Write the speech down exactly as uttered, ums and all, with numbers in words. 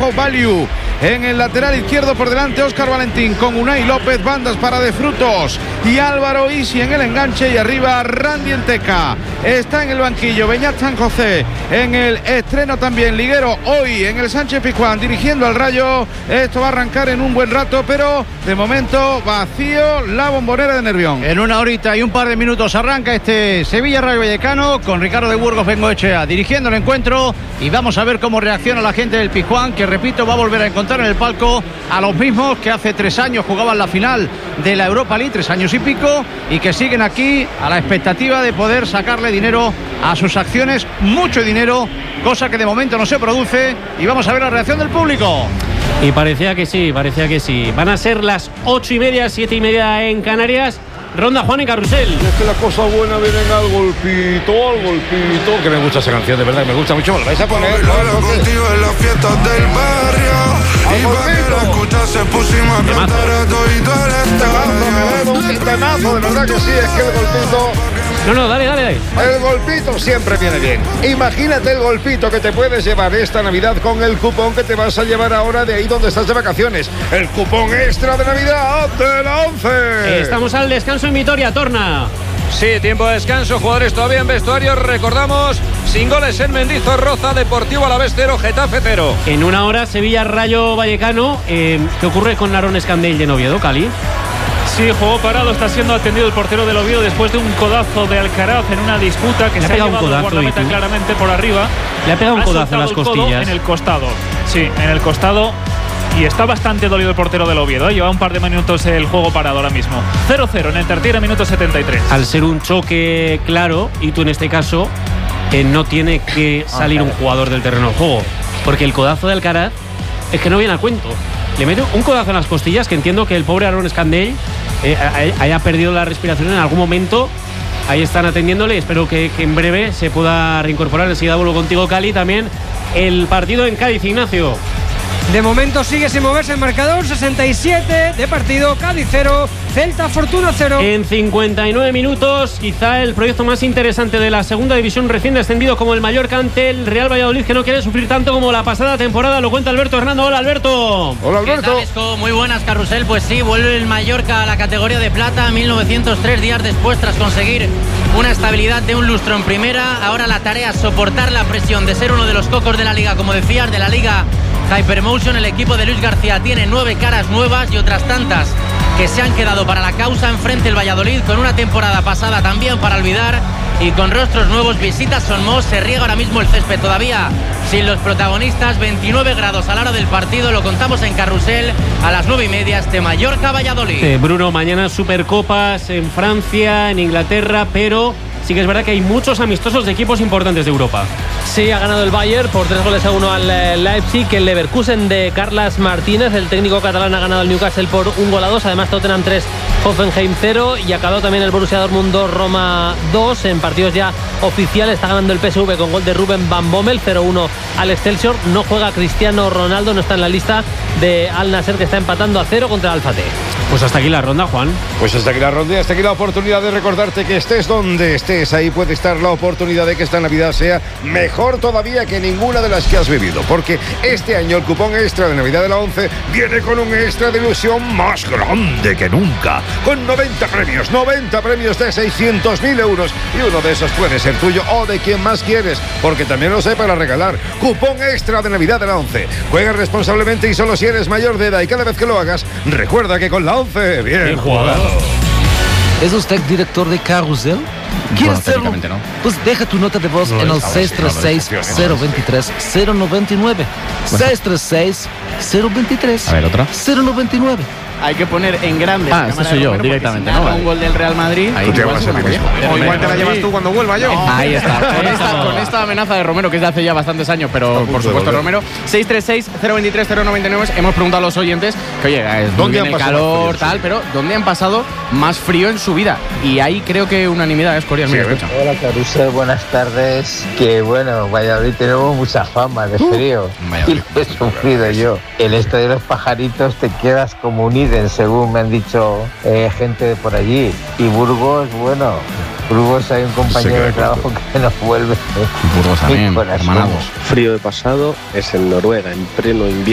Bajo Value. En el lateral izquierdo por delante Óscar Valentín con Unai López, bandas para De Frutos y Álvaro Isi en el enganche, y arriba Randy Enteca. Está en el banquillo Beñat San José, en el estreno también Liguero hoy en el Sánchez Pizjuán dirigiendo al Rayo. Esto va a arrancar en un buen rato, pero de momento vacío la Bombonera de Nervión. En una horita y un par de minutos arranca este Sevilla Rayo Vallecano con Ricardo de Burgos Bengoechea dirigiendo el encuentro, y vamos a ver cómo reacciona la gente del Pizjuán, que repito, va a volver a encontrar en el palco a los mismos que hace tres años jugaban la final de la Europa League, tres años y pico, y que siguen aquí a la expectativa de poder sacarle dinero a sus acciones, mucho dinero, cosa que de momento no se produce, y vamos a ver la reacción del público. Y parecía que sí, parecía que sí. Van a ser las ocho y media, siete y media en Canarias. Ronda Juan y Carrusel. Es que la cosa buena viene al golpito, al golpito. Que me gusta esa canción, de verdad, que me gusta mucho. ¿Me lo vais a poner? Bailalo contigo en las fiestas del barrio. Y para que la escuchas se pusimos a cantar a todo y todo el estadio. Un temazo, de verdad que sí, es que el golpito... No, no, dale, dale, dale. El golpito siempre viene bien. Imagínate el golpito que te puedes llevar esta Navidad con el cupón que te vas a llevar ahora de ahí donde estás de vacaciones. El cupón extra de Navidad de la once. Estamos al descanso en Vitoria, Torna. Sí, tiempo de descanso, jugadores todavía en vestuario, recordamos, sin goles en Mendizorroza, Deportivo Alavés cero, Getafe cero. En una hora, Sevilla Rayo Vallecano. Eh, ¿Qué ocurre con Narón Escandell de Oviedo, Cali? Sí, juego parado, está siendo atendido el portero del Oviedo después de un codazo de Alcaraz en una disputa que Le se ha ha llevado un el guardameta claramente por arriba. Le ha pegado un ha codazo en las costillas. En el costado, sí, en el costado. Y está bastante dolido el portero del Oviedo, ¿eh? Lleva un par de minutos el juego parado ahora mismo. cero cero en el tertiero, minuto setenta y tres. Al ser un choque claro, y tú en este caso, eh, no tiene que salir un jugador del terreno de juego. Porque el codazo de Alcaraz es que no viene a cuento. Le mete un codazo en las costillas, que entiendo que el pobre Narón Escandell eh, haya perdido la respiración en algún momento. Ahí están atendiéndole. Espero que, que en breve se pueda reincorporar. Enseguida vuelvo contigo, Cali. También el partido en Cádiz, Ignacio. De momento sigue sin moverse el marcador, sesenta y siete de partido, Cádiz cero, Celta Fortuna cero. En cincuenta y nueve minutos, quizá el proyecto más interesante de la segunda división, recién descendido como el Mallorca ante el Real Valladolid, que no quiere sufrir tanto como la pasada temporada. Lo cuenta Alberto Hernando. Hola, Alberto. Hola, Alberto. ¿Qué tal, muy buenas, Carrusel. Pues sí, vuelve el Mallorca a la categoría de plata mil novecientos tres días después, tras conseguir una estabilidad de un lustro en primera. Ahora la tarea es soportar la presión de ser uno de los cocos de la liga, como decías, de la liga Hypermotion. El equipo de Luis García tiene nueve caras nuevas y otras tantas que se han quedado para la causa. Enfrente el Valladolid, con una temporada pasada también para olvidar y con rostros nuevos. Visita Sonmos, se riega ahora mismo el césped todavía sin los protagonistas. Veintinueve grados a la hora del partido, lo contamos en Carrusel a las nueve y media, este Mallorca-Valladolid. Eh, Bruno, mañana Supercopas en Francia, en Inglaterra, pero sí que es verdad que hay muchos amistosos de equipos importantes de Europa. Sí, ha ganado el Bayern por tres goles a uno al eh, Leipzig. El Leverkusen de Carles Martínez, el técnico catalán, ha ganado al Newcastle por un gol a dos. Además, Tottenham tres, Hoffenheim cero. Y ha acabado también el Borussia Dortmund dos, Roma dos. En partidos ya oficiales está ganando el P S V con gol de Ruben Van Bommel, cero uno al Excelsior. No juega Cristiano Ronaldo, no está en la lista de Al Nassr, que está empatando a cero contra el Al-Fateh. Pues hasta aquí la ronda, Juan. Pues hasta aquí la ronda, hasta aquí la oportunidad de recordarte que estés donde estés, ahí puede estar la oportunidad de que esta Navidad sea mejor todavía que ninguna de las que has vivido, porque este año el cupón extra de Navidad de la once viene con un extra de ilusión más grande que nunca, con noventa premios, noventa premios de seiscientos mil euros, y uno de esos puede ser tuyo o de quien más quieres, porque también los hay para regalar. Cupón extra de Navidad de la once. Juega responsablemente y solo si eres mayor de edad, y cada vez que lo hagas, recuerda que con la once, bien, bien jugado. ¿Es usted director de Carrusel? ¿Quieres hacerlo? No. Pues deja tu nota de voz no, en el seis tres seis, cero dos tres, cero nueve nueve. Bueno. seis tres seis, cero dos tres, a ver, otra. cero nueve nueve. Hay que poner en grande. Ah, ese soy yo, Romero, directamente. Si ¿no? Vale. Un gol del Real Madrid. Ahí te vas a el mismo. O igual te la llevas tú cuando vuelva yo. No. Ahí está. Con esta, con esta amenaza de Romero, que es de hace ya bastantes años, pero no, por supuesto, Romero. seis tres seis, cero dos tres, cero nueve nueve. Hemos preguntado a los oyentes que, oye, ¿dónde han el calor, tal, pero ¿dónde han pasado más frío en su vida? Y ahí creo que unanimidad es Corial. Sí, hola, Carrusel, buenas tardes. Que bueno, Valladolid tenemos mucha fama de frío. Uh, y lo he sufrido yo. El estadio de los pajaritos te quedas como un ídem, según me han dicho eh, gente de por allí. Y Burgos, bueno, Burgos hay un compañero de trabajo que nos vuelve. Burgos también, hermanados. Frío de pasado es en Noruega, en pleno invierno.